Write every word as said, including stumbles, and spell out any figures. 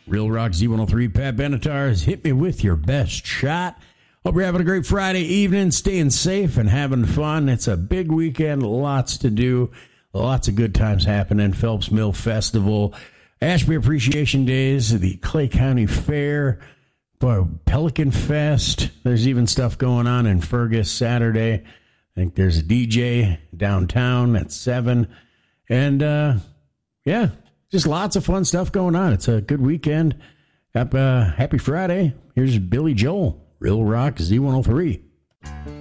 Real Rock Z one oh three, Pat Benatar has hit me with your best shot. Hope you're having a great Friday evening, staying safe and having fun. It's a big weekend, lots to do, lots of good times happening. Phelps Mill Festival, Ashby Appreciation Days, the Clay County Fair, Pelican Fest. There's even stuff going on in Fergus Saturday. I think there's a D J downtown at seven. And, uh, yeah, just lots of fun stuff going on. It's a good weekend. Uh, happy Friday. Here's Billy Joel, Real Rock Z one oh three.